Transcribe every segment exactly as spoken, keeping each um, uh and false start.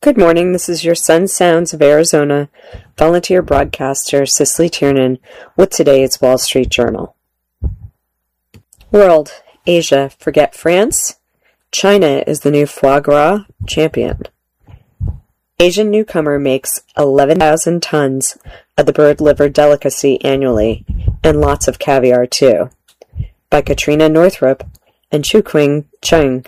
Good morning, this is your Sun Sounds of Arizona volunteer broadcaster Cicely Tiernan with today's Wall Street Journal. World, Asia, forget France? China is the new foie gras champion. Asian newcomer makes eleven thousand tons of the bird liver delicacy annually, and lots of caviar too. By Katrina Northrup and Chuqing Cheng.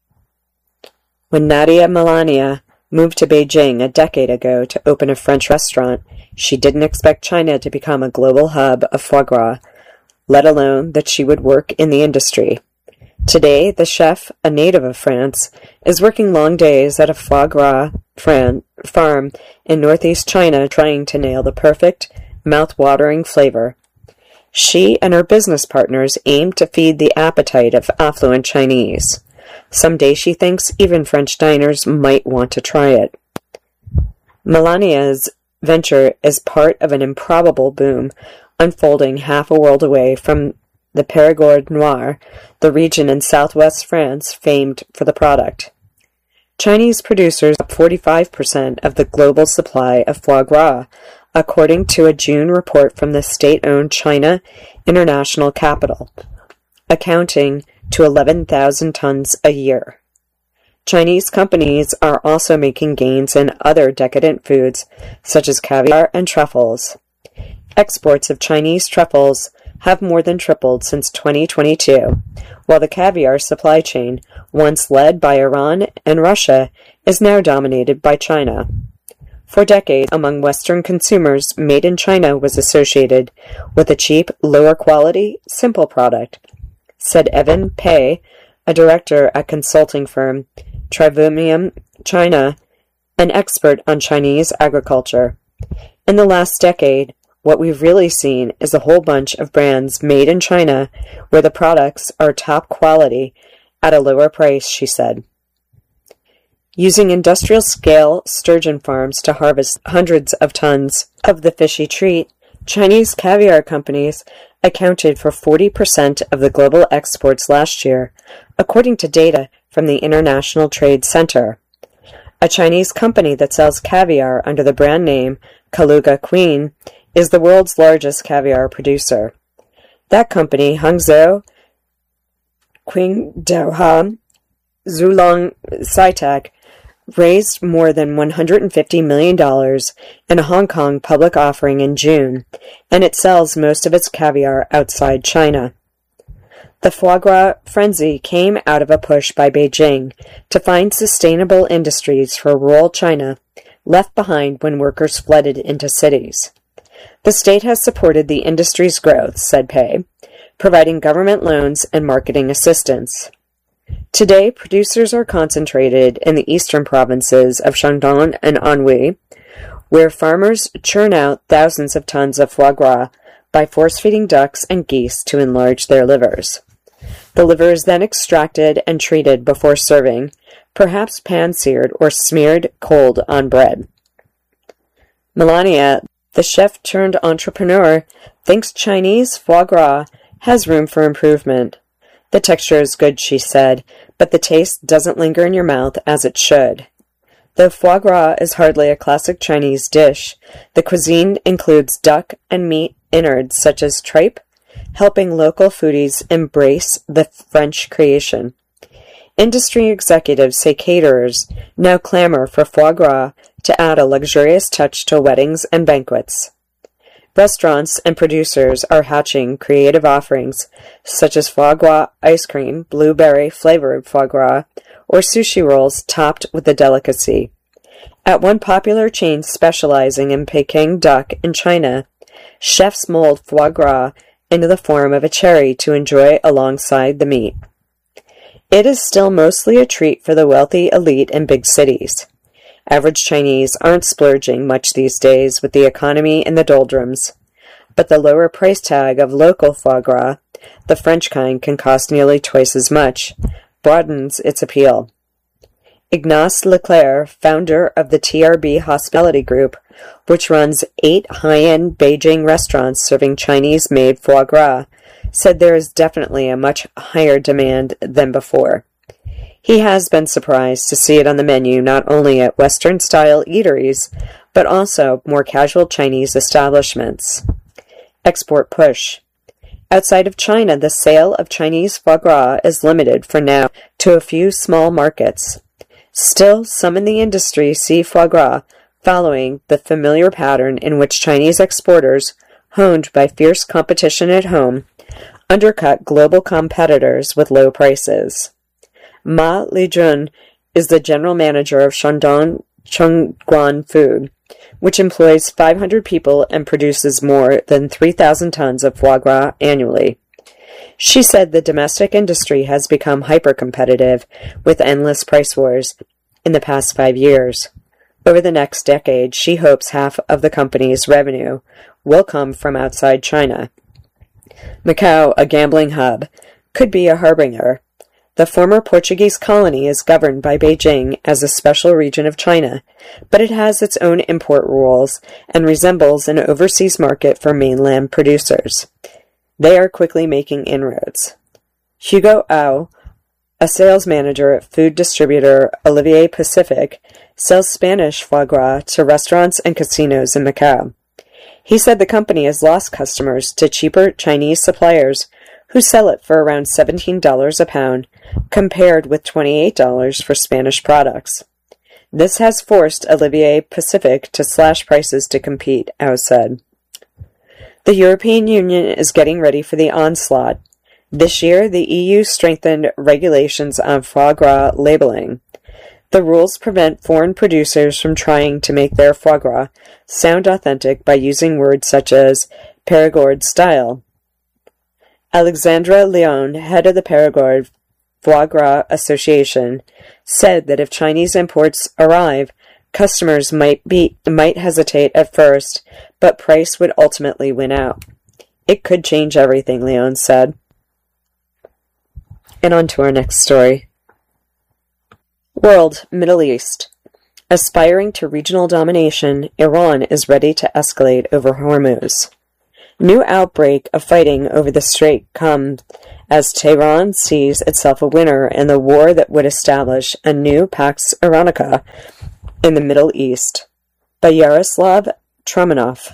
When Nadia Melania moved to Beijing a decade ago to open a French restaurant, she didn't expect China to become a global hub of foie gras, let alone that she would work in the industry. Today, the chef, a native of France, is working long days at a foie gras fran- farm in northeast China trying to nail the perfect, mouth-watering flavor. She and her business partners aim to feed the appetite of affluent Chinese. Someday, she thinks, even French diners might want to try it. Melania's venture is part of an improbable boom unfolding half a world away from the Périgord Noir, the region in southwest France famed for the product. Chinese producers up forty-five percent of the global supply of foie gras, according to a June report from the state-owned China International Capital, accounting to eleven thousand tons a year. Chinese companies are also making gains in other decadent foods, such as caviar and truffles. Exports of Chinese truffles have more than tripled since twenty twenty-two, while the caviar supply chain, once led by Iran and Russia, is now dominated by China. For decades, among Western consumers, made in China was associated with a cheap, lower-quality, simple product, said Evan Pei, a director at consulting firm Trivumium China, an expert on Chinese agriculture. In the last decade, what we've really seen is a whole bunch of brands made in China where the products are top quality at a lower price, she said. Using industrial-scale sturgeon farms to harvest hundreds of tons of the fishy treat, Chinese caviar companies accounted for forty percent of the global exports last year, according to data from the International Trade Center. A Chinese company that sells caviar under the brand name Kaluga Queen is the world's largest caviar producer. That company, Hangzhou Qingdaoha Zhulong Scitek, raised more than one hundred fifty million dollars in a Hong Kong public offering in June, and it sells most of its caviar outside China. The foie gras frenzy came out of a push by Beijing to find sustainable industries for rural China left behind when workers flooded into cities. The state has supported the industry's growth, said Pei, providing government loans and marketing assistance. Today, producers are concentrated in the eastern provinces of Shandong and Anhui, where farmers churn out thousands of tons of foie gras by force-feeding ducks and geese to enlarge their livers. The liver is then extracted and treated before serving, perhaps pan-seared or smeared cold on bread. Melania, the chef-turned-entrepreneur, thinks Chinese foie gras has room for improvement. The texture is good, she said, but the taste doesn't linger in your mouth as it should. Though foie gras is hardly a classic Chinese dish, the cuisine includes duck and meat innards such as tripe, helping local foodies embrace the French creation. Industry executives say caterers now clamor for foie gras to add a luxurious touch to weddings and banquets. Restaurants and producers are hatching creative offerings such as foie gras ice cream, blueberry-flavored foie gras, or sushi rolls topped with the delicacy. At one popular chain specializing in Peking duck in China, chefs mold foie gras into the form of a cherry to enjoy alongside the meat. It is still mostly a treat for the wealthy elite in big cities. Average Chinese aren't splurging much these days with the economy in the doldrums, but the lower price tag of local foie gras, the French kind can cost nearly twice as much, broadens its appeal. Ignace Leclerc, founder of the T R B Hospitality Group, which runs eight high-end Beijing restaurants serving Chinese-made foie gras, said there is definitely a much higher demand than before. He has been surprised to see it on the menu not only at Western-style eateries, but also more casual Chinese establishments. Export push. Outside of China, the sale of Chinese foie gras is limited for now to a few small markets. Still, some in the industry see foie gras following the familiar pattern in which Chinese exporters, honed by fierce competition at home, undercut global competitors with low prices. Ma Lijun is the general manager of Shandong Chongguan Food, which employs five hundred people and produces more than three thousand tons of foie gras annually. She said the domestic industry has become hyper-competitive with endless price wars in the past five years. Over the next decade, she hopes half of the company's revenue will come from outside China. Macau, a gambling hub, could be a harbinger. The former Portuguese colony is governed by Beijing as a special region of China, but it has its own import rules and resembles an overseas market for mainland producers. They are quickly making inroads. Hugo Au, a sales manager at food distributor Olivier Pacific, sells Spanish foie gras to restaurants and casinos in Macau. He said the company has lost customers to cheaper Chinese suppliers who sell it for around seventeen dollars a pound, compared with twenty-eight dollars for Spanish products. This has forced Olivier Pacific to slash prices to compete, Au said. The European Union is getting ready for the onslaught. This year, the E U strengthened regulations on foie gras labeling. The rules prevent foreign producers from trying to make their foie gras sound authentic by using words such as Périgord style. Alexandra Leon, head of the Périgord Foie Gras Association, said that if Chinese imports arrive, customers might be might hesitate at first, but price would ultimately win out. It could change everything, Leon said. And on to our next story. World, Middle East. Aspiring to regional domination, Iran is ready to escalate over Hormuz. New outbreak of fighting over the strait comes as Tehran sees itself a winner in the war that would establish a new Pax Iranica in the Middle East. By Yaroslav Tromanov.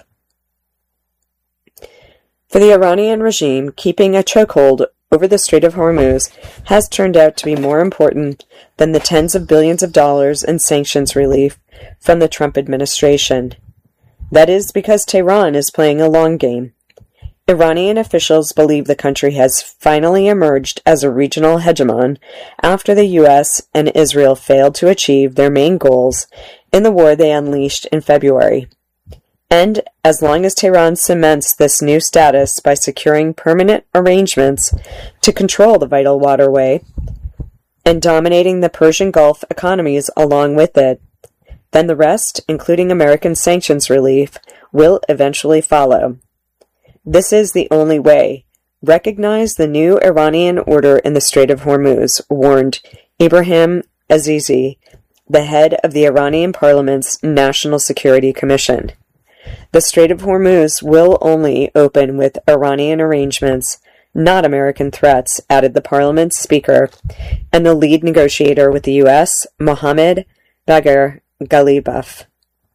For the Iranian regime, keeping a chokehold over the Strait of Hormuz has turned out to be more important than the tens of billions of dollars in sanctions relief from the Trump administration. That is because Tehran is playing a long game. Iranian officials believe the country has finally emerged as a regional hegemon after the U S and Israel failed to achieve their main goals in the war they unleashed in February. And as long as Tehran cements this new status by securing permanent arrangements to control the vital waterway and dominating the Persian Gulf economies along with it, then the rest, including American sanctions relief, will eventually follow. This is the only way. Recognize the new Iranian order in the Strait of Hormuz, warned Ibrahim Azizi, the head of the Iranian Parliament's National Security Commission. The Strait of Hormuz will only open with Iranian arrangements, not American threats, added the Parliament's Speaker and the lead negotiator with the U S, Mohammad Bagher Ghalibaf.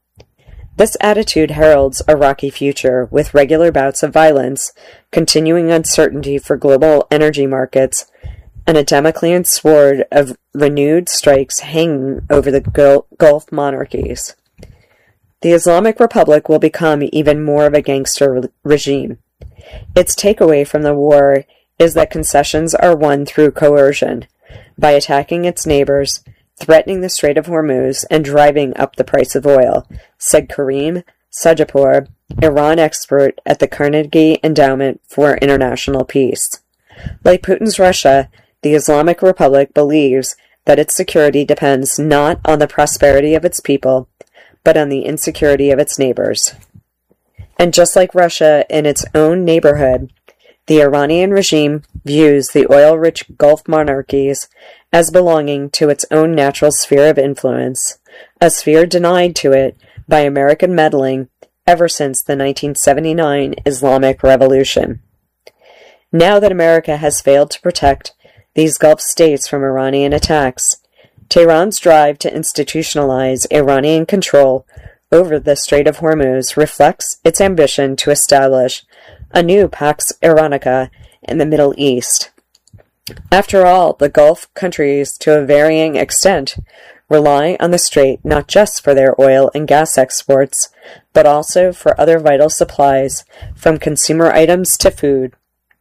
This attitude heralds a rocky future, with regular bouts of violence, continuing uncertainty for global energy markets, and a Damoclean sword of renewed strikes hanging over the Gulf monarchies. The Islamic Republic will become even more of a gangster re- regime. Its takeaway from the war is that concessions are won through coercion, by attacking its neighbors, threatening the Strait of Hormuz, and driving up the price of oil, said Karim Sajapour, Iran expert at the Carnegie Endowment for International Peace. Like Putin's Russia, the Islamic Republic believes that its security depends not on the prosperity of its people, but on the insecurity of its neighbors. And just like Russia in its own neighborhood, the Iranian regime views the oil-rich Gulf monarchies as belonging to its own natural sphere of influence, a sphere denied to it by American meddling ever since the nineteen seventy-nine Islamic Revolution. Now that America has failed to protect these Gulf states from Iranian attacks. Tehran's drive to institutionalize Iranian control over the Strait of Hormuz reflects its ambition to establish a new Pax Iranica in the Middle East. After all, the Gulf countries, to a varying extent, rely on the strait not just for their oil and gas exports, but also for other vital supplies, from consumer items to food.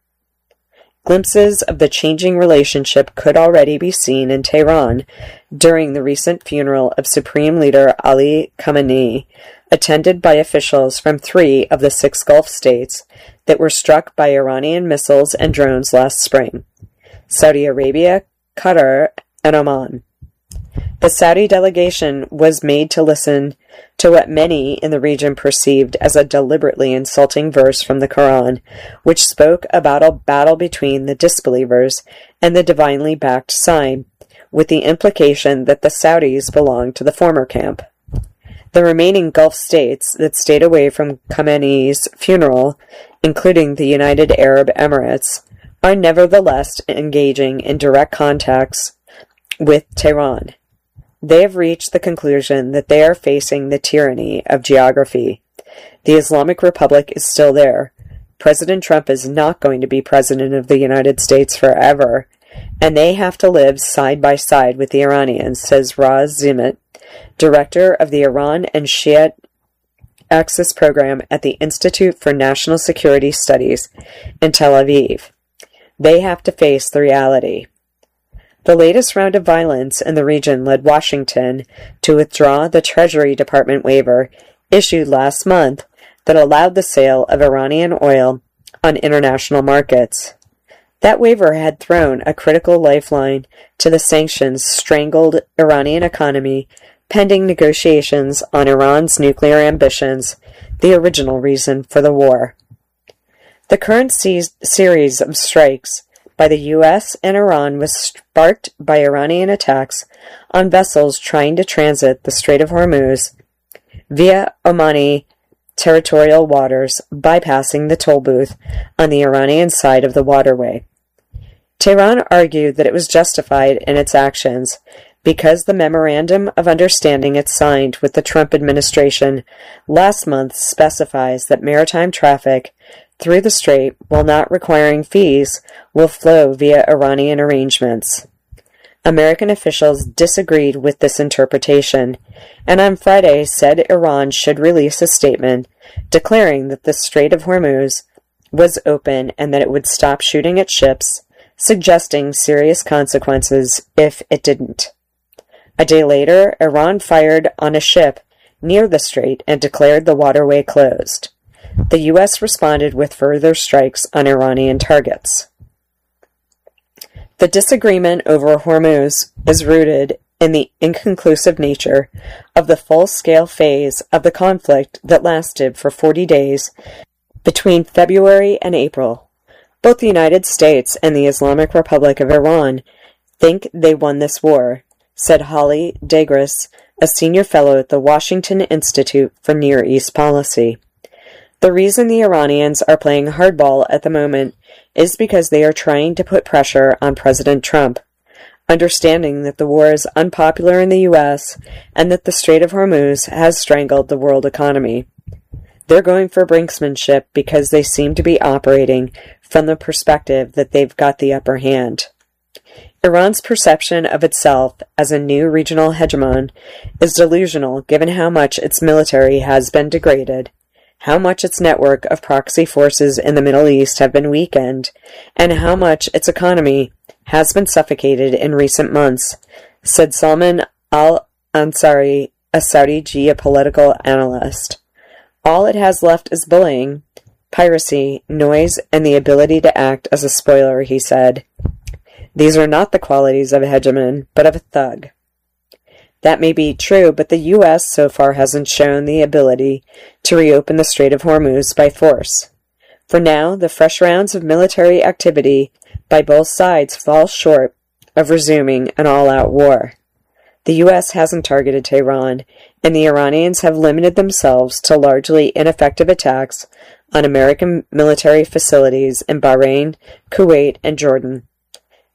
Glimpses of the changing relationship could already be seen in Tehran during the recent funeral of Supreme Leader Ali Khamenei, attended by officials from three of the six Gulf states that were struck by Iranian missiles and drones last spring: Saudi Arabia, Qatar, and Oman. The Saudi delegation was made to listen to what many in the region perceived as a deliberately insulting verse from the Quran, which spoke about a battle between the disbelievers and the divinely backed side, with the implication that the Saudis belonged to the former camp. The remaining Gulf states that stayed away from Khamenei's funeral, including the United Arab Emirates, are nevertheless engaging in direct contacts with Tehran. They have reached the conclusion that they are facing the tyranny of geography. The Islamic Republic is still there. President Trump is not going to be president of the United States forever, and they have to live side by side with the Iranians, says Raz Zimet, director of the Iran and Shiite Axis program at the Institute for National Security Studies in Tel Aviv. They have to face the reality. The latest round of violence in the region led Washington to withdraw the Treasury Department waiver issued last month that allowed the sale of Iranian oil on international markets. That waiver had thrown a critical lifeline to the sanctions-strangled Iranian economy pending negotiations on Iran's nuclear ambitions, the original reason for the war. The current se- series of strikes by the U S and Iran was sparked by Iranian attacks on vessels trying to transit the Strait of Hormuz via Omani territorial waters, bypassing the toll booth on the Iranian side of the waterway. Tehran argued that it was justified in its actions because the Memorandum of Understanding it signed with the Trump administration last month specifies that maritime traffic through the strait, while not requiring fees, will flow via Iranian arrangements. American officials disagreed with this interpretation, and on Friday said Iran should release a statement declaring that the Strait of Hormuz was open and that it would stop shooting at ships, suggesting serious consequences if it didn't. A day later, Iran fired on a ship near the strait and declared the waterway closed. The U S responded with further strikes on Iranian targets. The disagreement over Hormuz is rooted in the inconclusive nature of the full-scale phase of the conflict that lasted for forty days between February and April. Both the United States and the Islamic Republic of Iran think they won this war, said Holly Degris, a senior fellow at the Washington Institute for Near East Policy. The reason the Iranians are playing hardball at the moment is because they are trying to put pressure on President Trump, understanding that the war is unpopular in the U S and that the Strait of Hormuz has strangled the world economy. They're going for brinksmanship because they seem to be operating from the perspective that they've got the upper hand. Iran's perception of itself as a new regional hegemon is delusional given how much its military has been degraded, how much its network of proxy forces in the Middle East have been weakened, and how much its economy has been suffocated in recent months, said Salman al-Ansari, a Saudi geopolitical analyst. All it has left is bullying, piracy, noise, and the ability to act as a spoiler, he said. These are not the qualities of a hegemon, but of a thug. That may be true, but the U S so far hasn't shown the ability to reopen the Strait of Hormuz by force. For now, the fresh rounds of military activity by both sides fall short of resuming an all-out war. The U S hasn't targeted Tehran, and the Iranians have limited themselves to largely ineffective attacks on American military facilities in Bahrain, Kuwait, and Jordan.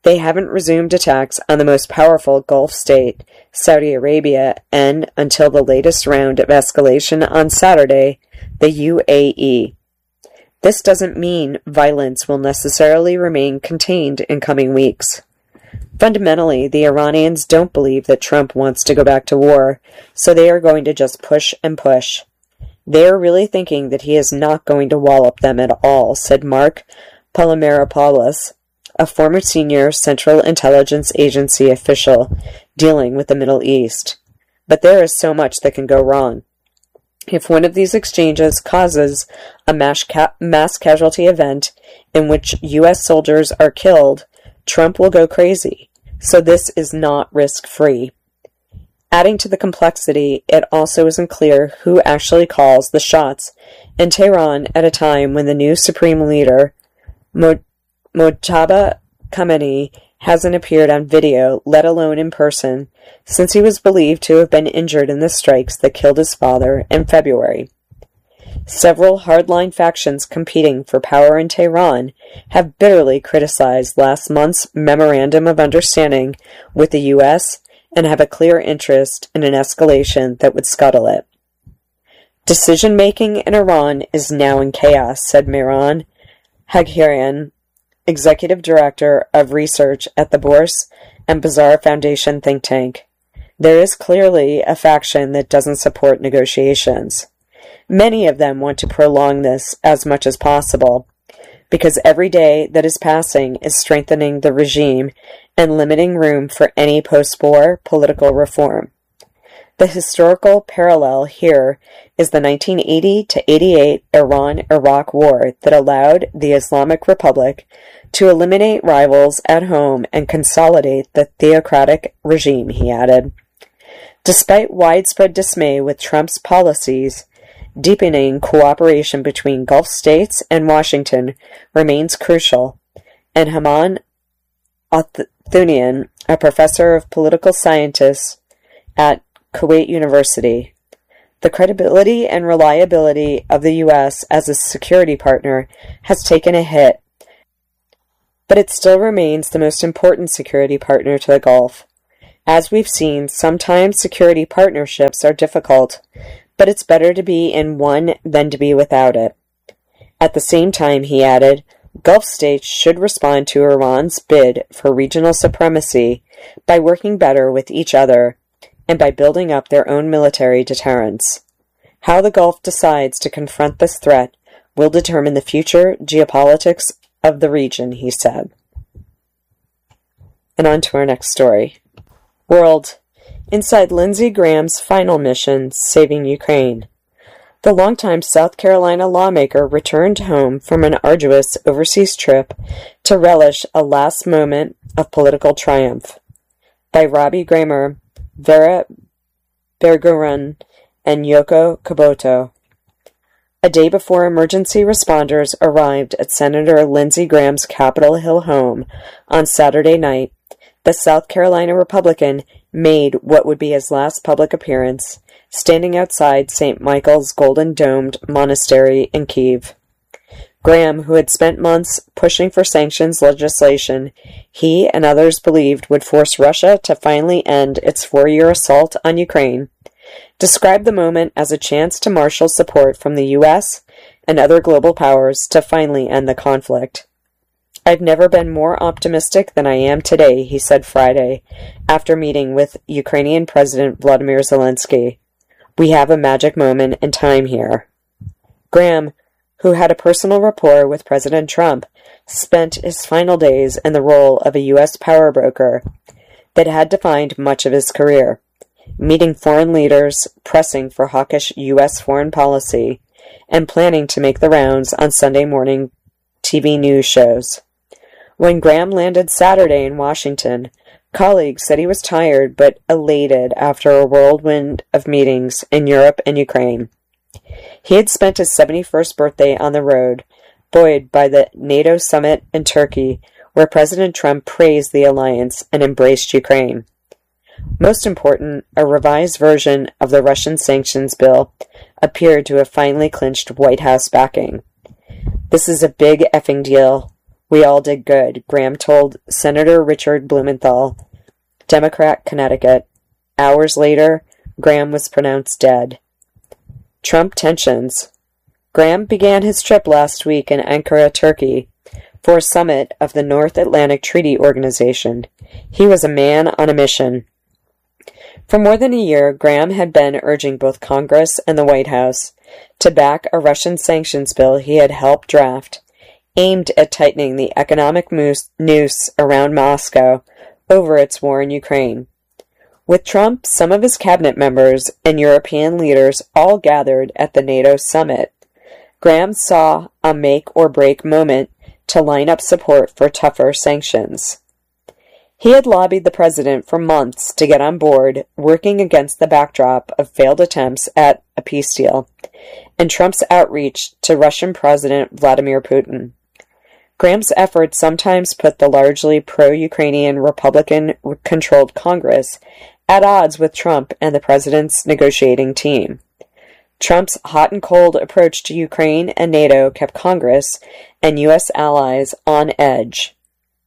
They haven't resumed attacks on the most powerful Gulf state, Saudi Arabia, and, until the latest round of escalation on Saturday, the U A E. This doesn't mean violence will necessarily remain contained in coming weeks. Fundamentally, the Iranians don't believe that Trump wants to go back to war, so they are going to just push and push. They are really thinking that he is not going to wallop them at all, said Mark Polymeropoulos, a former senior Central Intelligence Agency official dealing with the Middle East. But there is so much that can go wrong. If one of these exchanges causes a mass, ca- mass casualty event in which U S soldiers are killed, Trump will go crazy. So this is not risk-free. Adding to the complexity, it also isn't clear who actually calls the shots in Tehran at a time when the new supreme leader, Mo- Mojtaba Khamenei, hasn't appeared on video, let alone in person, since he was believed to have been injured in the strikes that killed his father in February. Several hardline factions competing for power in Tehran have bitterly criticized last month's Memorandum of Understanding with the U S and have a clear interest in an escalation that would scuttle it. Decision-making in Iran is now in chaos, said Mehran Haghirian, Executive Director of Research at the Bourse and Bazaar Foundation think tank. There is clearly a faction that doesn't support negotiations. Many of them want to prolong this as much as possible, because every day that is passing is strengthening the regime and limiting room for any post-war political reform. The historical parallel here is the nineteen eighty to eighty-eight Iran-Iraq war that allowed the Islamic Republic to eliminate rivals at home and consolidate the theocratic regime, he added. Despite widespread dismay with Trump's policies, deepening cooperation between Gulf states and Washington remains crucial, and Haman Athunian, a professor of political science at Kuwait University. The credibility and reliability of the U S as a security partner has taken a hit, but it still remains the most important security partner to the Gulf. As we've seen, sometimes security partnerships are difficult, but it's better to be in one than to be without it. At the same time, he added, Gulf states should respond to Iran's bid for regional supremacy by working better with each other and by building up their own military deterrence. How the Gulf decides to confront this threat will determine the future geopolitics of the region, he said. And on to our next story. World. Inside Lindsey Graham's final mission, saving Ukraine. The longtime South Carolina lawmaker returned home from an arduous overseas trip to relish a last moment of political triumph. By Robbie Gramer, Vera Bergeron, and Yoko Kaboto. A day before emergency responders arrived at Senator Lindsey Graham's Capitol Hill home on Saturday night, the South Carolina Republican made what would be his last public appearance, standing outside Saint Michael's Golden-Domed Monastery in Kyiv. Graham, who had spent months pushing for sanctions legislation he and others believed would force Russia to finally end its four-year assault on Ukraine, described the moment as a chance to marshal support from the U S and other global powers to finally end the conflict. I've never been more optimistic than I am today, he said Friday, after meeting with Ukrainian President Vladimir Zelensky. We have a magic moment in time here. Graham, who had a personal rapport with President Trump, spent his final days in the role of a U S power broker that had defined much of his career, meeting foreign leaders, pressing for hawkish U S foreign policy, and planning to make the rounds on Sunday morning T V news shows. When Graham landed Saturday in Washington, colleagues said he was tired but elated after a whirlwind of meetings in Europe and Ukraine. He had spent his seventy-first birthday on the road, buoyed by the NATO summit in Turkey, where President Trump praised the alliance and embraced Ukraine. Most important, a revised version of the Russian sanctions bill appeared to have finally clinched White House backing. This is a big effing deal. We all did good, Graham told Senator Richard Blumenthal, Democrat, Connecticut. Hours later, Graham was pronounced dead. Trump tensions. Graham began his trip last week in Ankara, Turkey, for a summit of the North Atlantic Treaty Organization. He was a man on a mission. For more than a year, Graham had been urging both Congress and the White House to back a Russian sanctions bill he had helped draft, aimed at tightening the economic noose around Moscow over its war in Ukraine. With Trump, some of his cabinet members, and European leaders all gathered at the NATO summit, Graham saw a make-or-break moment to line up support for tougher sanctions. He had lobbied the president for months to get on board, working against the backdrop of failed attempts at a peace deal, and Trump's outreach to Russian President Vladimir Putin. Graham's efforts sometimes put the largely pro-Ukrainian Republican-controlled Congress at odds with Trump and the president's negotiating team. Trump's hot and cold approach to Ukraine and NATO kept Congress and U S allies on edge.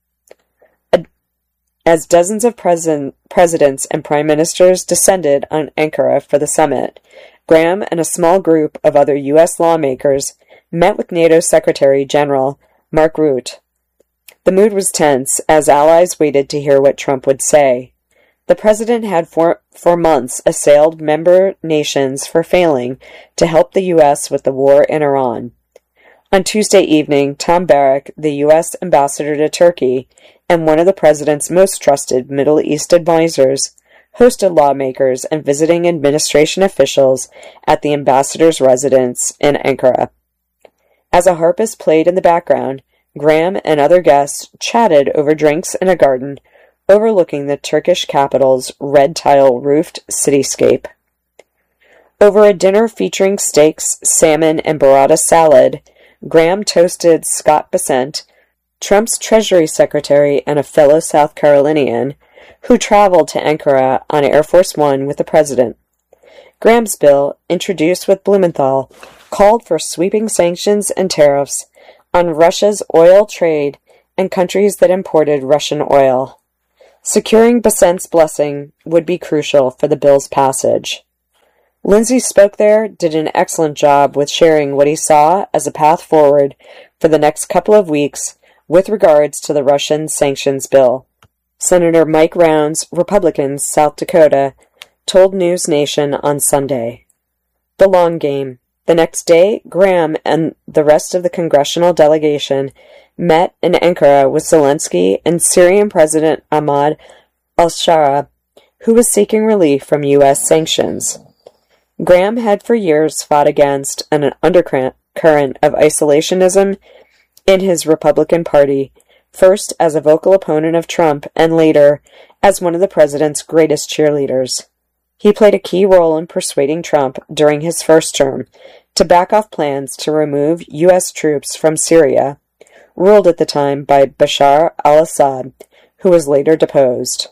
As dozens of president, presidents and prime ministers descended on Ankara for the summit, Graham and a small group of other U S lawmakers met with NATO Secretary General Mark Rutte. The mood was tense as allies waited to hear what Trump would say. The president had for, for months assailed member nations for failing to help the U S with the war in Iran. On Tuesday evening, Tom Barrack, the U S ambassador to Turkey and one of the president's most trusted Middle East advisors, hosted lawmakers and visiting administration officials at the ambassador's residence in Ankara. As a harpist played in the background, Graham and other guests chatted over drinks in a garden overlooking the Turkish capital's red-tile-roofed cityscape. Over a dinner featuring steaks, salmon, and burrata salad, Graham toasted Scott Bessent, Trump's Treasury Secretary and a fellow South Carolinian, who traveled to Ankara on Air Force One with the president. Graham's bill, introduced with Blumenthal, called for sweeping sanctions and tariffs on Russia's oil trade and countries that imported Russian oil. Securing Bessent's blessing would be crucial for the bill's passage. Lindsay spoke there, did an excellent job with sharing what he saw as a path forward for the next couple of weeks with regards to the Russian sanctions bill. Senator Mike Rounds, Republican, South Dakota, told News Nation on Sunday. The long game. The next day, Graham and the rest of the congressional delegation met in Ankara with Zelensky and Syrian President Ahmad al-Shara, who was seeking relief from U S sanctions. Graham had for years fought against an undercurrent of isolationism in his Republican Party, first as a vocal opponent of Trump and later as one of the president's greatest cheerleaders. He played a key role in persuading Trump during his first term to back off plans to remove U S troops from Syria, ruled at the time by Bashar al-Assad, who was later deposed.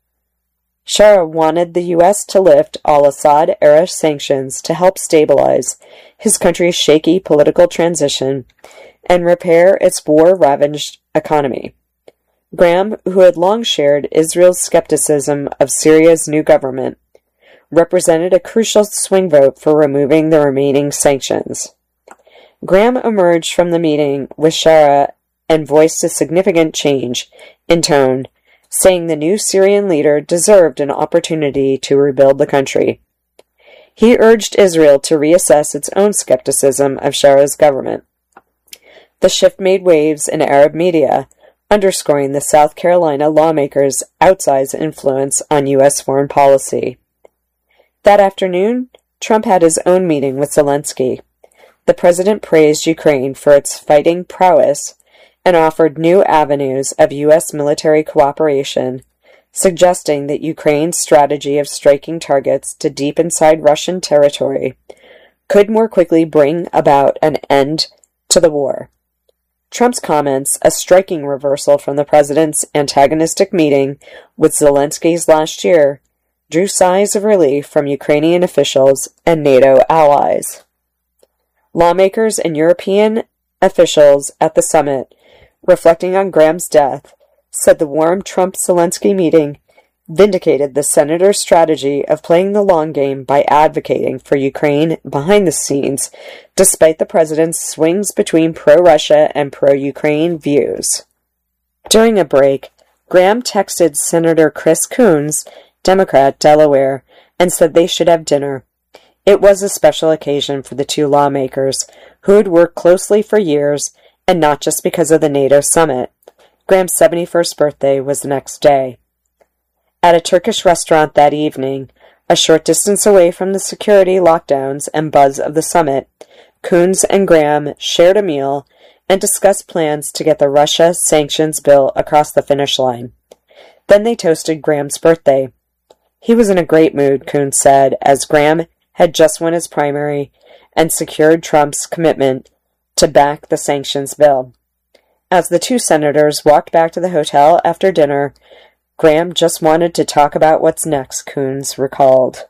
Shara wanted the U S to lift al-Assad-era sanctions to help stabilize his country's shaky political transition and repair its war-ravaged economy. Graham, who had long shared Israel's skepticism of Syria's new government, represented a crucial swing vote for removing the remaining sanctions. Graham emerged from the meeting with Shara and voiced a significant change in tone, saying the new Syrian leader deserved an opportunity to rebuild the country. He urged Israel to reassess its own skepticism of Shara's government. The shift made waves in Arab media, underscoring the South Carolina lawmakers' outsized influence on U S foreign policy. That afternoon, Trump had his own meeting with Zelensky. The president praised Ukraine for its fighting prowess and offered new avenues of U S military cooperation, suggesting that Ukraine's strategy of striking targets to deep inside Russian territory could more quickly bring about an end to the war. Trump's comments, a striking reversal from the president's antagonistic meeting with Zelensky's last year, drew sighs of relief from Ukrainian officials and NATO allies. Lawmakers and European officials at the summit reflecting on Graham's death, said the warm Trump-Zelensky meeting vindicated the senator's strategy of playing the long game by advocating for Ukraine behind the scenes, despite the president's swings between pro-Russia and pro-Ukraine views. During a break, Graham texted Senator Chris Coons, Democrat, Delaware, and said they should have dinner. It was a special occasion for the two lawmakers, who had worked closely for years, and not just because of the NATO summit. Graham's seventy-first birthday was the next day. At a Turkish restaurant that evening, a short distance away from the security lockdowns and buzz of the summit, Coons and Graham shared a meal and discussed plans to get the Russia sanctions bill across the finish line. Then they toasted Graham's birthday. He was in a great mood, Coons said, as Graham had just won his primary and secured Trump's commitment to back the sanctions bill. As the two senators walked back to the hotel after dinner, Graham just wanted to talk about what's next, Coons recalled.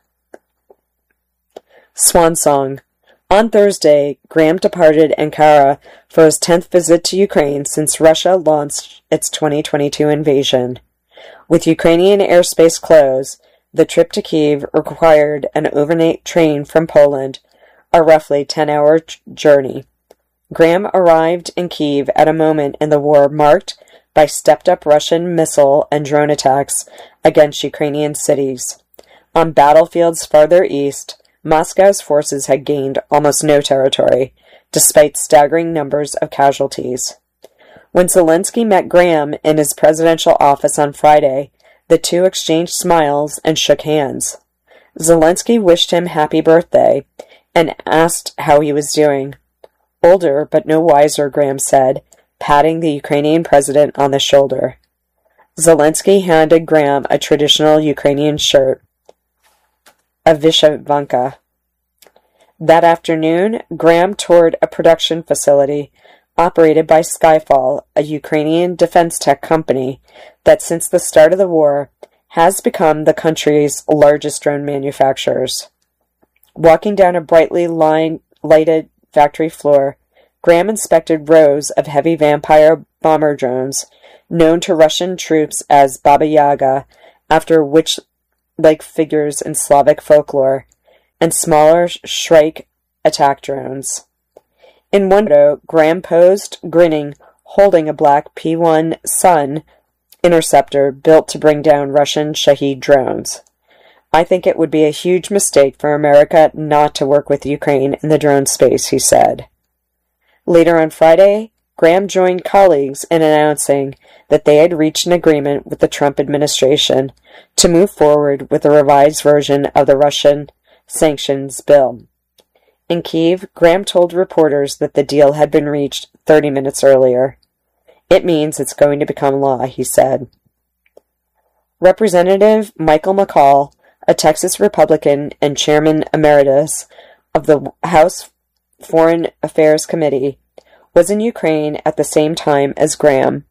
Swan Song. On Thursday, Graham departed Ankara for his tenth visit to Ukraine since Russia launched its twenty twenty-two invasion. With Ukrainian airspace closed, the trip to Kyiv required an overnight train from Poland, a roughly ten-hour journey. Graham arrived in Kyiv at a moment in the war marked by stepped-up Russian missile and drone attacks against Ukrainian cities. On battlefields farther east, Moscow's forces had gained almost no territory, despite staggering numbers of casualties. When Zelensky met Graham in his presidential office on Friday, the two exchanged smiles and shook hands. Zelensky wished him happy birthday and asked how he was doing. Older but no wiser, Graham said, patting the Ukrainian president on the shoulder. Zelensky handed Graham a traditional Ukrainian shirt, a vyshyvanka. That afternoon, Graham toured a production facility operated by Skyfall, a Ukrainian defense tech company that since the start of the war has become the country's largest drone manufacturers. Walking down a brightly line, lighted factory floor, Graham inspected rows of heavy Vampire bomber drones, known to Russian troops as Baba Yaga, after witch-like figures in Slavic folklore, and smaller Shrike attack drones. In one photo, Graham posed, grinning, holding a black P one Sun interceptor built to bring down Russian Shahed drones. I think it would be a huge mistake for America not to work with Ukraine in the drone space, he said. Later on Friday, Graham joined colleagues in announcing that they had reached an agreement with the Trump administration to move forward with a revised version of the Russian sanctions bill. In Kyiv, Graham told reporters that the deal had been reached thirty minutes earlier. It means it's going to become law, he said. Representative Michael McCaul, a Texas Republican and chairman emeritus of the House Foreign Affairs Committee, was in Ukraine at the same time as Graham.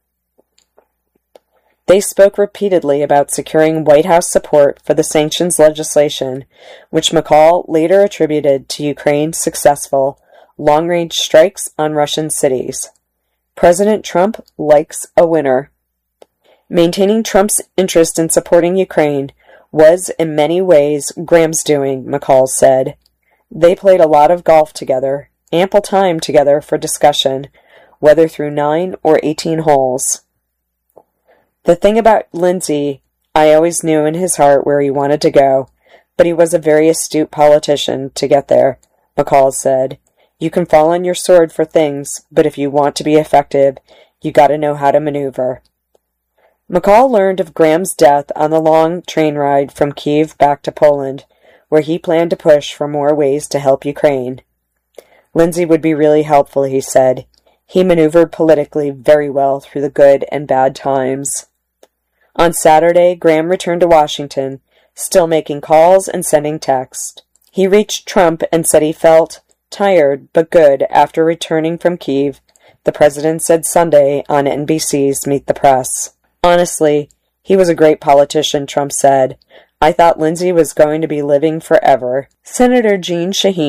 They spoke repeatedly about securing White House support for the sanctions legislation, which McCaul later attributed to Ukraine's successful long-range strikes on Russian cities. President Trump likes a winner. Maintaining Trump's interest in supporting Ukraine was in many ways Graham's doing, McCaul said. They played a lot of golf together, ample time together for discussion, whether through nine or eighteen holes. The thing about Lindsey, I always knew in his heart where he wanted to go, but he was a very astute politician to get there, McCaul said. You can fall on your sword for things, but if you want to be effective, you gotta know how to maneuver. McCaul learned of Graham's death on the long train ride from Kyiv back to Poland, where he planned to push for more ways to help Ukraine. Lindsey would be really helpful, he said. He maneuvered politically very well through the good and bad times. On Saturday, Graham returned to Washington, still making calls and sending texts. He reached Trump and said he felt tired but good after returning from Kyiv, the president said Sunday on N B C's Meet the Press. Honestly, he was a great politician, Trump said. I thought Lindsey was going to be living forever. Senator Jeanne Shaheen,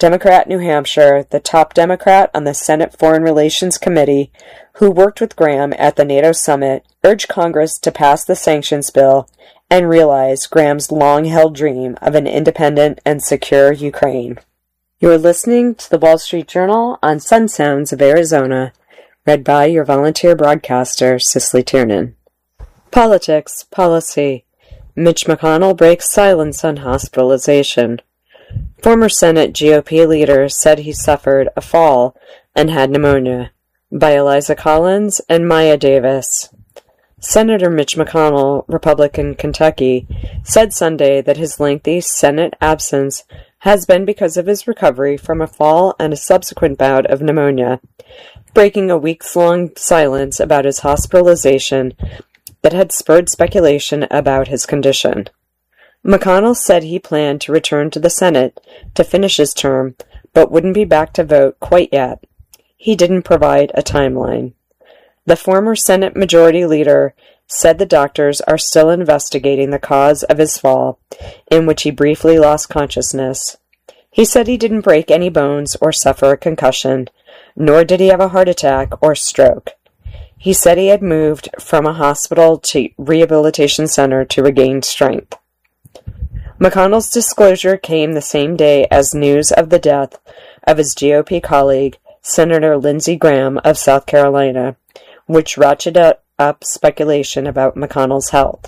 Democrat New Hampshire, the top Democrat on the Senate Foreign Relations Committee, who worked with Graham at the NATO summit, urged Congress to pass the sanctions bill and realize Graham's long-held dream of an independent and secure Ukraine. You are listening to the Wall Street Journal on Sun Sounds of Arizona, read by your volunteer broadcaster, Cicely Tiernan. Politics, policy. Mitch McConnell breaks silence on hospitalization. Former Senate G O P leader said he suffered a fall and had pneumonia. By Eliza Collins and Maya Davis. Senator Mitch McConnell, Republican Kentucky, said Sunday that his lengthy Senate absence has been because of his recovery from a fall and a subsequent bout of pneumonia, breaking a weeks-long silence about his hospitalization that had spurred speculation about his condition. McConnell said he planned to return to the Senate to finish his term, but wouldn't be back to vote quite yet. He didn't provide a timeline. The former Senate Majority Leader said the doctors are still investigating the cause of his fall, in which he briefly lost consciousness. He said he didn't break any bones or suffer a concussion, nor did he have a heart attack or stroke. He said he had moved from a hospital to rehabilitation center to regain strength. McConnell's disclosure came the same day as news of the death of his G O P colleague, Senator Lindsey Graham of South Carolina, which ratcheted up speculation about McConnell's health.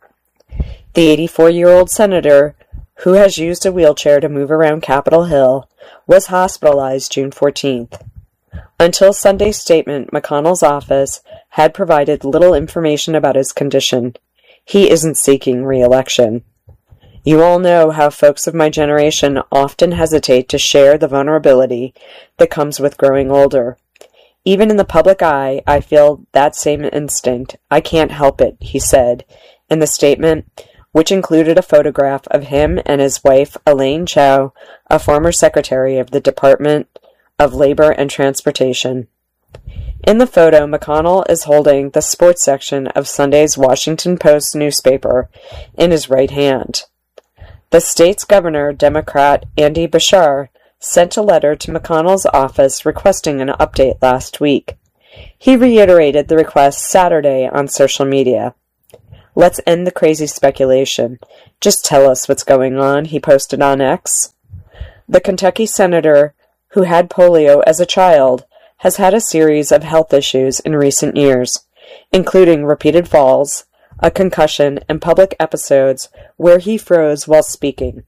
The eighty-four-year-old senator, who has used a wheelchair to move around Capitol Hill, was hospitalized June fourteenth. Until Sunday's statement, McConnell's office had provided little information about his condition. He isn't seeking re-election. You all know how folks of my generation often hesitate to share the vulnerability that comes with growing older. Even in the public eye, I feel that same instinct. I can't help it, he said, in the statement, which included a photograph of him and his wife, Elaine Chao, a former secretary of the Department of Labor and Transportation. In the photo, McConnell is holding the sports section of Sunday's Washington Post newspaper in his right hand. The state's governor, Democrat Andy Beshear, sent a letter to McConnell's office requesting an update last week. He reiterated the request Saturday on social media. Let's end the crazy speculation. Just tell us what's going on, he posted on X. The Kentucky senator, who had polio as a child, has had a series of health issues in recent years, including repeated falls, a concussion, and public episodes where he froze while speaking.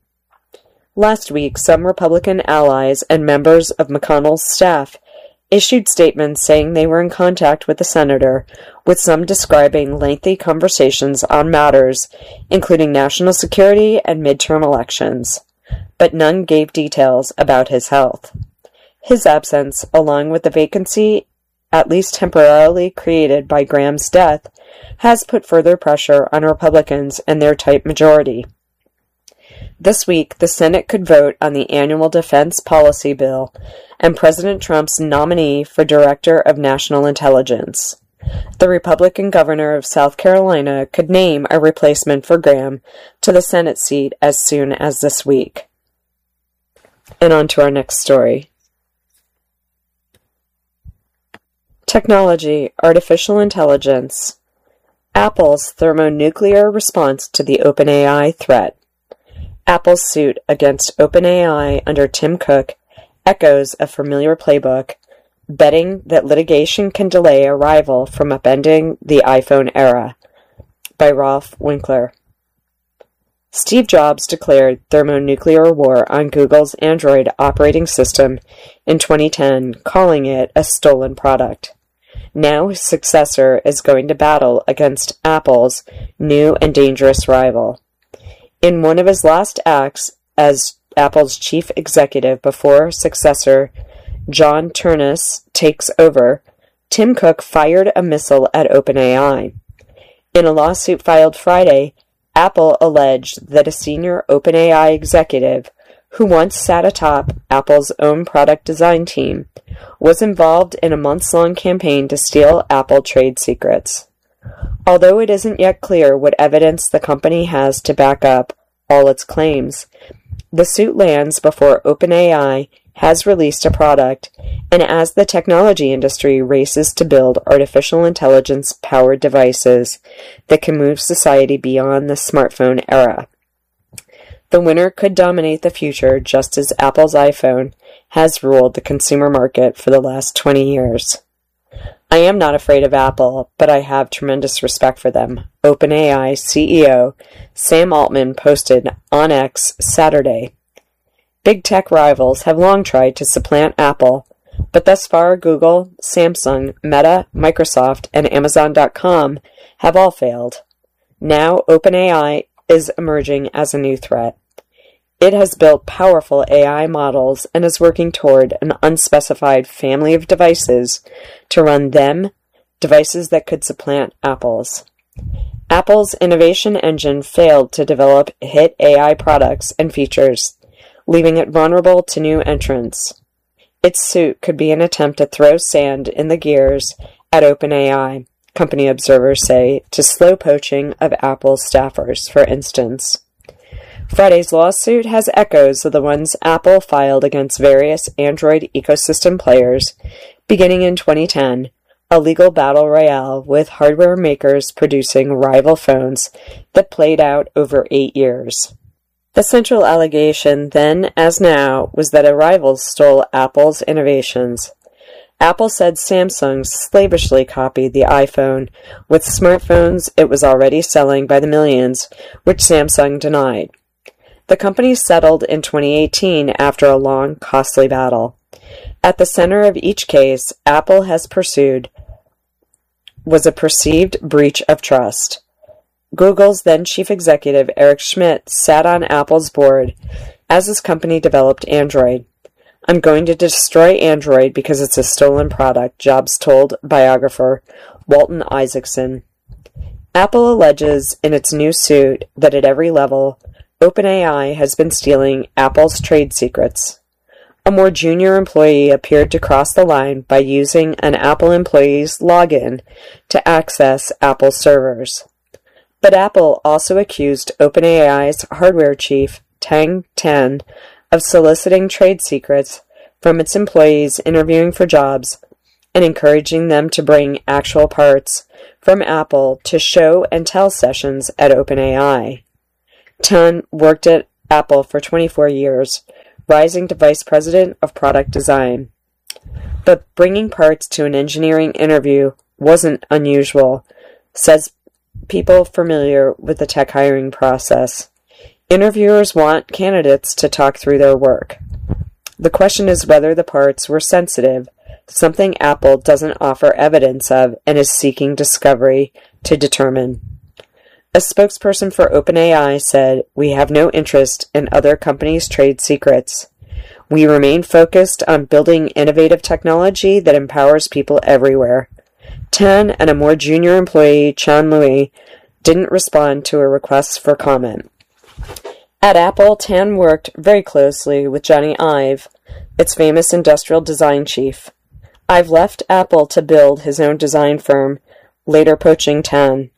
Last week, some Republican allies and members of McConnell's staff issued statements saying they were in contact with the senator, with some describing lengthy conversations on matters including national security and midterm elections, but none gave details about his health. His absence, along with the vacancy at least temporarily created by Graham's death, has put further pressure on Republicans and their tight majority. This week, the Senate could vote on the annual defense policy bill and President Trump's nominee for Director of National Intelligence. The Republican governor of South Carolina could name a replacement for Graham to the Senate seat as soon as this week. And on to our next story. Technology, artificial intelligence. Apple's thermonuclear response to the OpenAI threat. Apple's suit against OpenAI under Tim Cook echoes a familiar playbook, betting that litigation can delay a rival from upending the iPhone era. By Rolf Winkler. Steve Jobs declared thermonuclear war on Google's Android operating system in twenty ten, calling it a stolen product. Now his successor is going to battle against Apple's new and dangerous rival. In one of his last acts as Apple's chief executive before successor John Ternus takes over, Tim Cook fired a missile at OpenAI. In a lawsuit filed Friday, Apple alleged that a senior OpenAI executive, who once sat atop Apple's own product design team, was involved in a months-long campaign to steal Apple trade secrets. Although it isn't yet clear what evidence the company has to back up all its claims, The suit lands before OpenAI has released a product, and as the technology industry races to build artificial intelligence-powered devices that can move society beyond the smartphone era. The winner could dominate the future just as Apple's iPhone has ruled the consumer market for the last twenty years. I am not afraid of Apple, but I have tremendous respect for them, OpenAI C E O Sam Altman posted on X Saturday. Big tech rivals have long tried to supplant Apple, but thus far Google, Samsung, Meta, Microsoft, and Amazon dot com have all failed. Now OpenAI is emerging as a new threat. It has built powerful A I models and is working toward an unspecified family of devices to run them, devices that could supplant Apple's. Apple's innovation engine failed to develop hit A I products and features, leaving it vulnerable to new entrants. Its suit could be an attempt to throw sand in the gears at OpenAI, company observers say, to slow poaching of Apple's staffers, for instance. Friday's lawsuit has echoes of the ones Apple filed against various Android ecosystem players beginning in twenty ten, a legal battle royale with hardware makers producing rival phones that played out over eight years. The central allegation, then as now, was that a rival stole Apple's innovations. Apple said Samsung slavishly copied the iPhone with smartphones it was already selling by the millions, which Samsung denied. The company settled in twenty eighteen after a long, costly battle. At the center of each case, Apple has pursued was a perceived breach of trust. Google's then chief executive Eric Schmidt sat on Apple's board as his company developed Android. "I'm going to destroy Android because it's a stolen product," Jobs told biographer Walton Isaacson. Apple alleges in its new suit that at every level, OpenAI has been stealing Apple's trade secrets. A more junior employee appeared to cross the line by using an Apple employee's login to access Apple servers. But Apple also accused OpenAI's hardware chief, Tang Tan, of soliciting trade secrets from its employees interviewing for jobs and encouraging them to bring actual parts from Apple to show and tell sessions at OpenAI. Tan worked at Apple for twenty-four years, rising to vice president of product design. But bringing parts to an engineering interview wasn't unusual, says people familiar with the tech hiring process. Interviewers want candidates to talk through their work. The question is whether the parts were sensitive, something Apple doesn't offer evidence of and is seeking discovery to determine. A spokesperson for OpenAI said, "We have no interest in other companies' trade secrets. We remain focused on building innovative technology that empowers people everywhere." Tan and a more junior employee, Chan Lui, didn't respond to a request for comment. At Apple, Tan worked very closely with Johnny Ive, its famous industrial design chief. Ive left Apple to build his own design firm, later poaching Tan.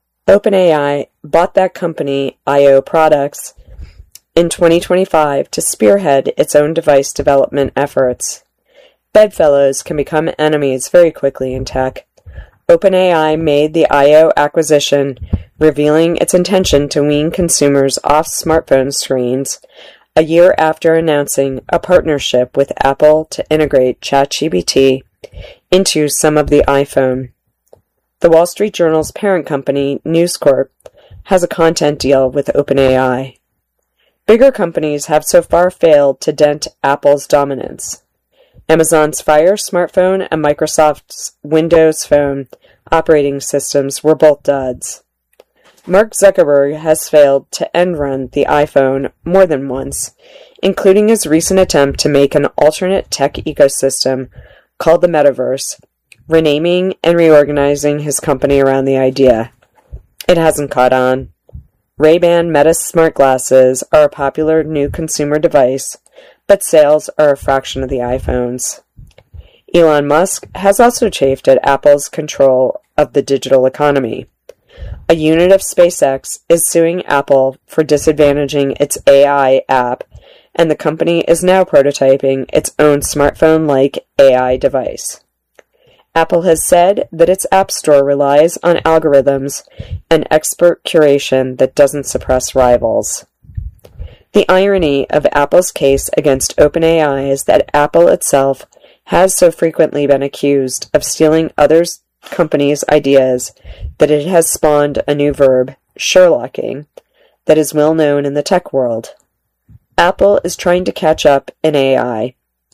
OpenAI bought that company, I O Products, in twenty twenty-five to spearhead its own device development efforts. Bedfellows can become enemies very quickly in tech. OpenAI made the I O acquisition, revealing its intention to wean consumers off smartphone screens a year after announcing a partnership with Apple to integrate ChatGPT into some of the iPhone. The Wall Street Journal's parent company, News Corp, has a content deal with OpenAI. Bigger companies have so far failed to dent Apple's dominance. Amazon's Fire smartphone and Microsoft's Windows Phone operating systems were both duds. Mark Zuckerberg has failed to end-run the iPhone more than once, including his recent attempt to make an alternate tech ecosystem called the Metaverse, renaming and reorganizing his company around the idea. It hasn't caught on. Ray-Ban Meta smart glasses are a popular new consumer device, but sales are a fraction of the iPhones. Elon Musk has also chafed at Apple's control of the digital economy. A unit of SpaceX is suing Apple for disadvantaging its A I app and the company is now prototyping its own smartphone-like A I device. Apple has said that its App Store relies on algorithms and expert curation that doesn't suppress rivals. The irony of Apple's case against OpenAI is that Apple itself has so frequently been accused of stealing other companies' ideas that it has spawned a new verb, Sherlocking, that is well known in the tech world. Apple is trying to catch up in A I.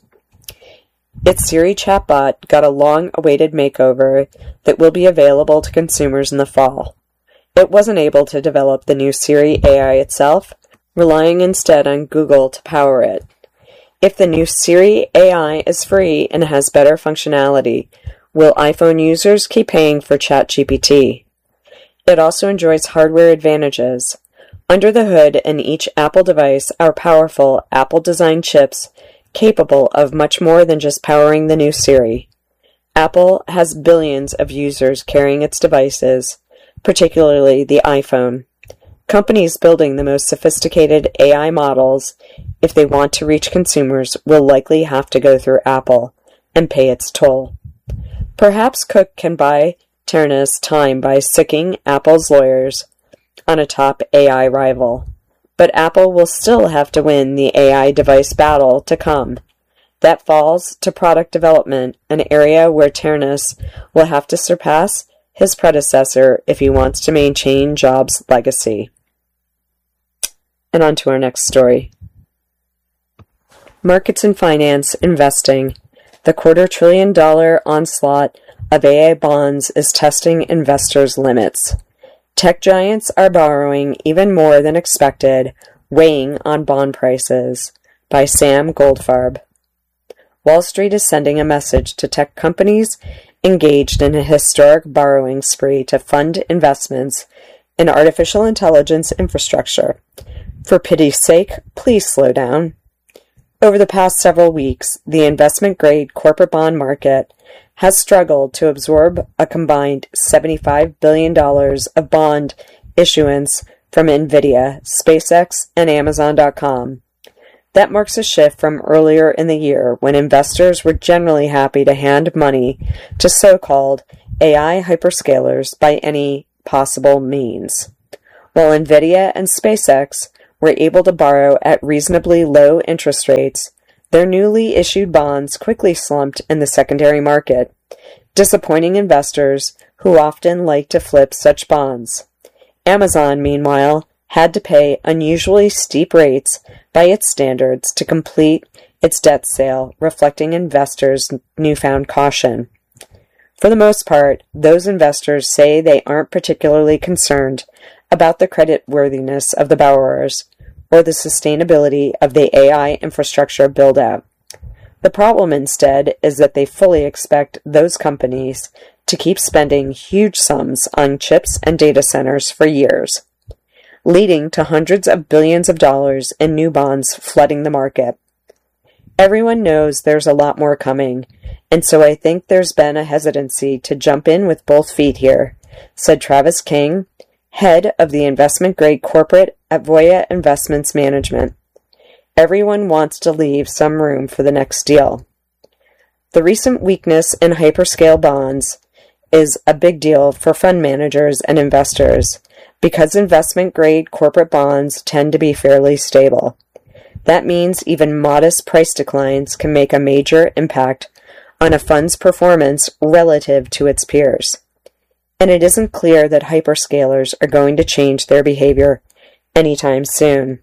Its Siri chatbot got a long-awaited makeover that will be available to consumers in the fall. It wasn't able to develop the new Siri A I itself, relying instead on Google to power it. If the new Siri A I is free and has better functionality, will iPhone users keep paying for ChatGPT? It also enjoys hardware advantages. Under the hood in each Apple device are powerful Apple-designed chips capable of much more than just powering the new Siri. Apple has billions of users carrying its devices, particularly the iPhone. Companies building the most sophisticated A I models, if they want to reach consumers, will likely have to go through Apple and pay its toll. Perhaps Cook can buy Ternus time by sicking Apple's lawyers on a top A I rival. But Apple will still have to win the A I device battle to come. That falls to product development, an area where Ternus will have to surpass his predecessor if he wants to maintain Jobs' legacy. And on to our next story. Markets and finance, investing. The quarter trillion dollar onslaught of A I bonds is testing investors' limits. Tech giants are borrowing even more than expected, weighing on bond prices. By Sam Goldfarb. Wall Street is sending a message to tech companies engaged in a historic borrowing spree to fund investments in artificial intelligence infrastructure. For pity's sake, please slow down. Over the past several weeks, the investment-grade corporate bond market has struggled to absorb a combined seventy-five billion dollars of bond issuance from NVIDIA, SpaceX, and Amazon dot com. That marks a shift from earlier in the year when investors were generally happy to hand money to so-called A I hyperscalers by any possible means. While NVIDIA and SpaceX were able to borrow at reasonably low interest rates, their newly issued bonds quickly slumped in the secondary market, disappointing investors who often like to flip such bonds. Amazon, meanwhile, had to pay unusually steep rates by its standards to complete its debt sale, reflecting investors' newfound caution. For the most part, those investors say they aren't particularly concerned about the creditworthiness of the borrowers or the sustainability of the A I infrastructure build-out. The problem instead is that they fully expect those companies to keep spending huge sums on chips and data centers for years, leading to hundreds of billions of dollars in new bonds flooding the market. Everyone knows there's a lot more coming, and so I think there's been a hesitancy to jump in with both feet here, said Travis King, head of the investment-grade corporate at Voya Investments Management. Everyone wants to leave some room for the next deal. The recent weakness in hyperscale bonds is a big deal for fund managers and investors because investment-grade corporate bonds tend to be fairly stable. That means even modest price declines can make a major impact on a fund's performance relative to its peers. And it isn't clear that hyperscalers are going to change their behavior anytime soon.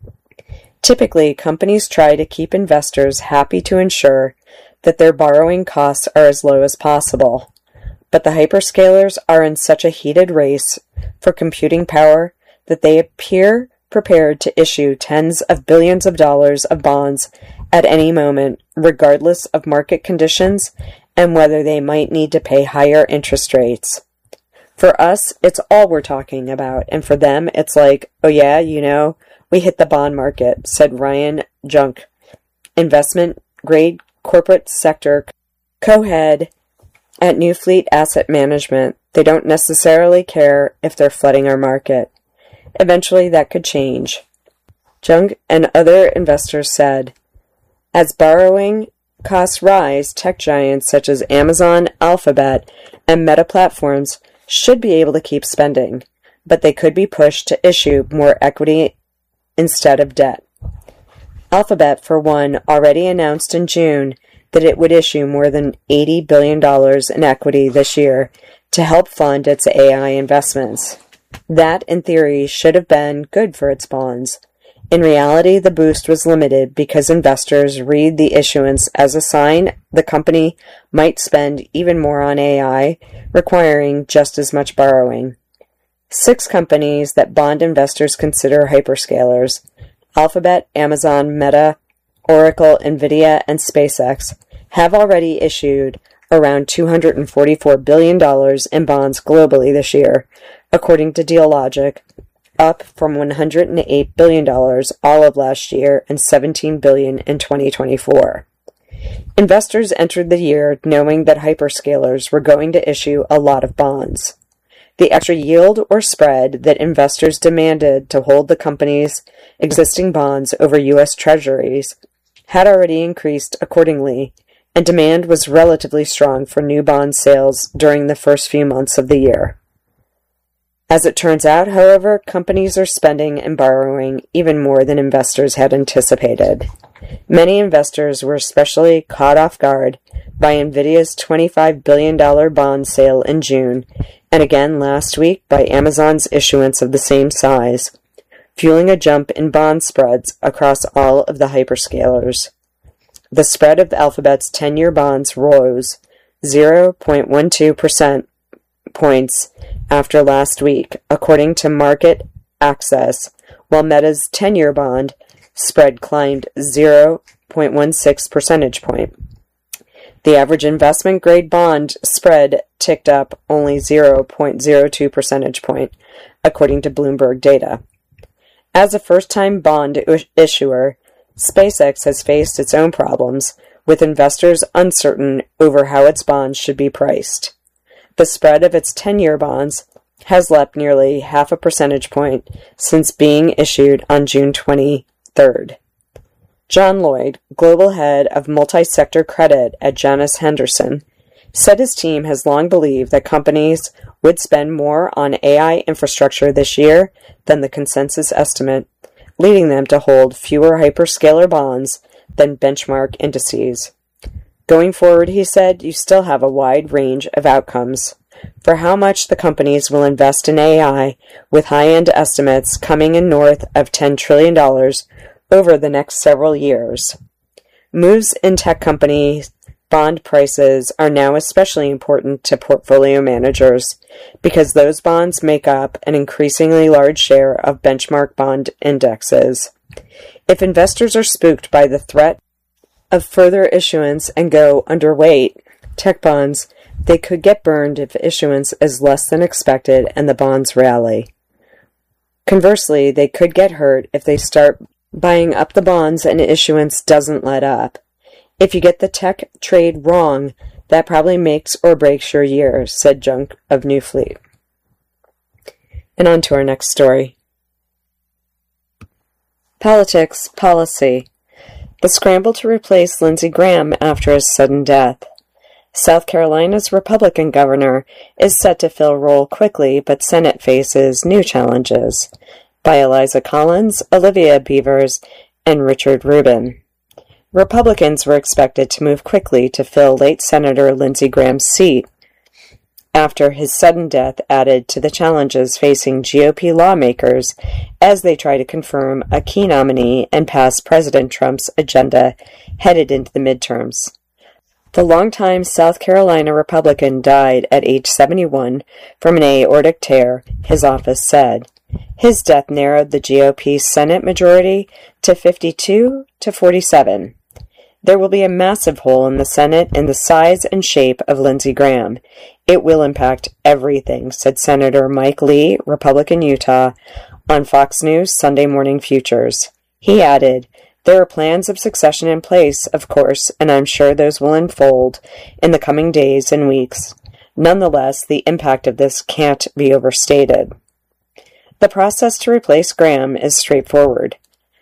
Typically, companies try to keep investors happy to ensure that their borrowing costs are as low as possible. But the hyperscalers are in such a heated race for computing power that they appear prepared to issue tens of billions of dollars of bonds at any moment, regardless of market conditions and whether they might need to pay higher interest rates. For us, it's all we're talking about, and for them, it's like, oh yeah, you know, we hit the bond market, said Ryan Junk, investment-grade corporate sector co-head at Newfleet Asset Management. They don't necessarily care if they're flooding our market. Eventually, that could change. Jung and other investors said, as borrowing costs rise, tech giants such as Amazon, Alphabet, and Meta Platforms should be able to keep spending, but they could be pushed to issue more equity instead of debt. Alphabet, for one, already announced in June that it would issue more than eighty billion dollars in equity this year to help fund its A I investments. That, in theory, should have been good for its bonds. In reality, the boost was limited because investors read the issuance as a sign the company might spend even more on A I, requiring just as much borrowing. Six companies that bond investors consider hyperscalers, Alphabet, Amazon, Meta, Oracle, NVIDIA, and SpaceX, have already issued around two hundred forty-four billion dollars in bonds globally this year, according to Dealogic, up from one hundred eight billion dollars all of last year and seventeen billion dollars in twenty twenty-four. Investors entered the year knowing that hyperscalers were going to issue a lot of bonds. The extra yield or spread that investors demanded to hold the company's existing bonds over U S Treasuries had already increased accordingly, and demand was relatively strong for new bond sales during the first few months of the year. As it turns out, however, companies are spending and borrowing even more than investors had anticipated. Many investors were especially caught off guard by NVIDIA's twenty-five billion dollars bond sale in June, and again last week by Amazon's issuance of the same size, fueling a jump in bond spreads across all of the hyperscalers. The spread of Alphabet's ten-year bonds rose zero point one two percent points after last week, according to Market Access, while Meta's ten-year bond spread climbed zero point one six percentage point. The average investment-grade bond spread ticked up only zero point zero two percentage point, according to Bloomberg data. As a first-time bond issuer, SpaceX has faced its own problems, with investors uncertain over how its bonds should be priced. The spread of its ten-year bonds has leapt nearly half a percentage point since being issued on June twenty-third. John Lloyd, global head of multi-sector credit at Janus Henderson, said his team has long believed that companies would spend more on A I infrastructure this year than the consensus estimate, leading them to hold fewer hyperscaler bonds than benchmark indices. Going forward, he said, you still have a wide range of outcomes for how much the companies will invest in A I, with high-end estimates coming in north of ten trillion dollars over the next several years. Moves in tech companies' bond prices are now especially important to portfolio managers because those bonds make up an increasingly large share of benchmark bond indexes. If investors are spooked by the threat of further issuance and go underweight tech bonds, they could get burned if issuance is less than expected and the bonds rally. Conversely, they could get hurt if they start buying up the bonds and issuance doesn't let up. If you get the tech trade wrong, that probably makes or breaks your year, said Jung of Newfleet. And on to our next story. Politics, policy. The scramble to replace Lindsey Graham after his sudden death. South Carolina's Republican governor is set to fill role quickly, but Senate faces new challenges. By Eliza Collins, Olivia Beavers, and Richard Rubin. Republicans were expected to move quickly to fill late Senator Lindsey Graham's seat after his sudden death added to the challenges facing G O P lawmakers as they try to confirm a key nominee and pass President Trump's agenda headed into the midterms. The longtime South Carolina Republican died at age seventy-one from an aortic tear, his office said. His death narrowed the G O P Senate majority to fifty-two to forty-seven. There will be a massive hole in the Senate in the size and shape of Lindsey Graham. It will impact everything, said Senator Mike Lee, Republican Utah, on Fox News Sunday Morning Futures. He added, there are plans of succession in place, of course, and I'm sure those will unfold in the coming days and weeks. Nonetheless, the impact of this can't be overstated. The process to replace Graham is straightforward.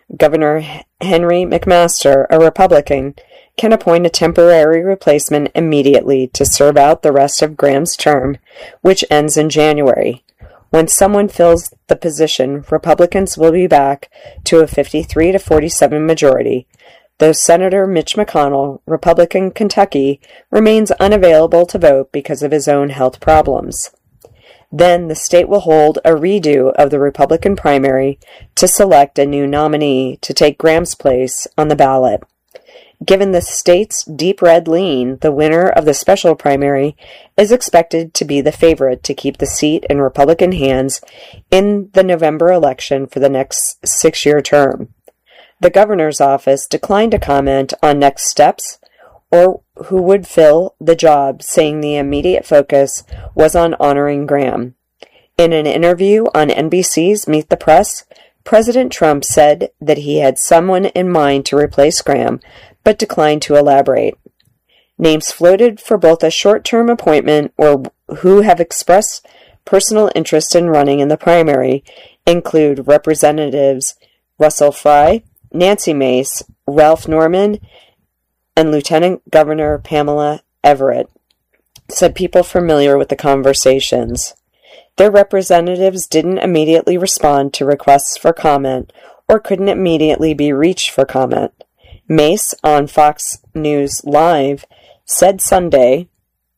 Governor Henry McMaster, a Republican, can appoint a temporary replacement immediately to serve out the rest of Graham's term, which ends in January. When someone fills the position, Republicans will be back to a fifty-three to forty-seven majority, though Senator Mitch McConnell, Republican Kentucky, remains unavailable to vote because of his own health problems. Then the state will hold a redo of the Republican primary to select a new nominee to take Graham's place on the ballot. Given the state's deep red lean, the winner of the special primary is expected to be the favorite to keep the seat in Republican hands in the November election for the next six-year term. The governor's office declined to comment on next steps or who would fill the job, saying the immediate focus was on honoring Graham. In an interview on N B C's Meet the Press, President Trump said that he had someone in mind to replace Graham, but declined to elaborate. Names floated for both a short-term appointment or who have expressed personal interest in running in the primary include Representatives Russell Fry, Nancy Mace, Ralph Norman, and Lieutenant Governor Pamela Everett, said people familiar with the conversations. Their representatives didn't immediately respond to requests for comment or couldn't immediately be reached for comment. Mace, on Fox News Live, said Sunday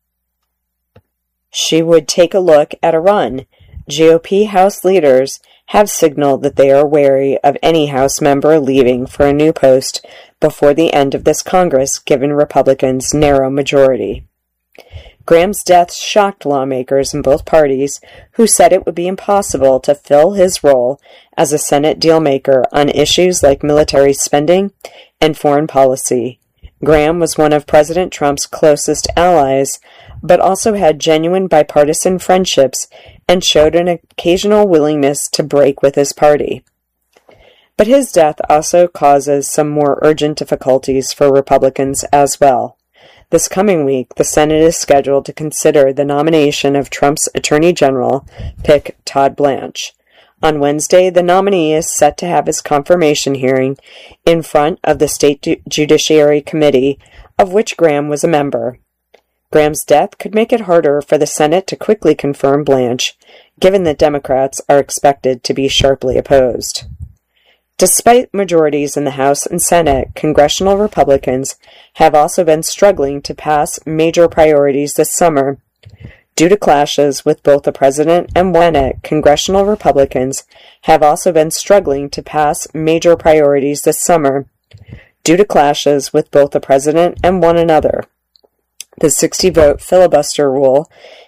she would take a look at a run. G O P House leaders have signaled that they are wary of any House member leaving for a new post before the end of this Congress, given Republicans' narrow majority. Graham's death shocked lawmakers in both parties, who said it would be impossible to fill his role as a Senate dealmaker on issues like military spending and foreign policy. Graham was one of President Trump's closest allies, but also had genuine bipartisan friendships and showed an occasional willingness to break with his party. But his death also causes some more urgent difficulties for Republicans as well. This coming week, the Senate is scheduled to consider the nomination of Trump's Attorney General pick, Todd Blanche. On Wednesday, the nominee is set to have his confirmation hearing in front of the State Judiciary Committee, of which Graham was a member. Graham's death could make it harder for the Senate to quickly confirm Blanche, given that Democrats are expected to be sharply opposed. Despite majorities in the House and Senate, congressional Republicans have also been struggling to pass major priorities this summer. Due to clashes with both the president and Senate, congressional Republicans have also been struggling to pass major priorities this summer due to clashes with both the president and one another. The sixty-vote filibuster rule